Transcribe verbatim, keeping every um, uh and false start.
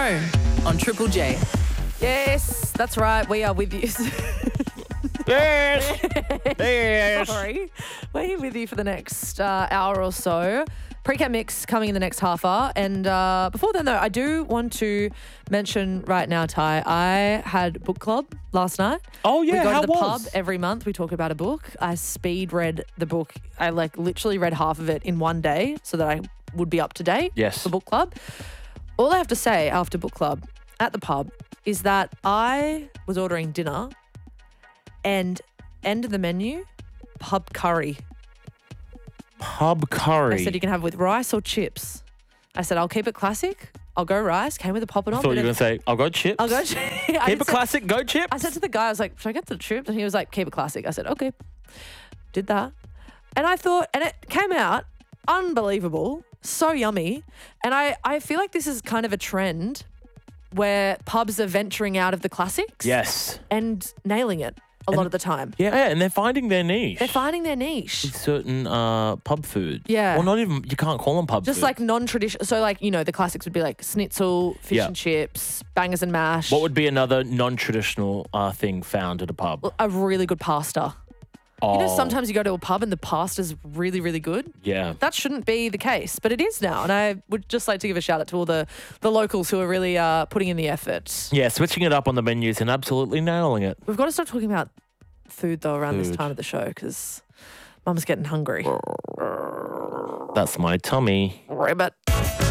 Show on Triple J. Yes, that's right. We are with you. Yes. Yes. Sorry. We're here with you for the next uh, hour or so. Pre-Cat Mix coming in the next half hour. And uh, before then, though, I do want to mention right now, Ty, I had book club last night. Oh, yeah, We go how to the was? pub every month. We talk about a book. I speed read the book. I like literally read half of it in one day so that I would be up to date Yes. for book club. All I have to say after book club at the pub is that I was ordering dinner and end of the menu, pub curry. Pub curry. I said you can have with rice or chips. I said I'll keep it classic. I'll go rice. Came with a poppin' I on. thought you were bit going to of- say, I'll go chips. I'll go. Keep Keep it classic, go chips. I said to the guy, I was like, should I get the chips? And he was like, keep it classic. I said, okay. Did that. And I thought, and it came out unbelievable, so yummy. And I, I feel like this is kind of a trend where pubs are venturing out of the classics Yes. and nailing it a lot of the time. Yeah, and they're finding their niche. They're finding their niche. With certain uh, pub food. Yeah. Well, not even, you can't call them pub Just food. like non-traditional. So like, you know, the classics would be like schnitzel, fish Yeah. and chips, bangers and mash. What would be another non-traditional uh, thing found at a pub? A really good pasta. Oh, You know, sometimes you go to a pub and the pasta's really, really good. yeah. That shouldn't be the case, but it is now. And I would just like to give a shout out to all the, the locals who are really uh, putting in the effort. Yeah, switching it up on the menus and absolutely nailing it. We've got to start talking about food, though, around this Food. time of the show because Mum's getting hungry. That's my tummy. Ribbit.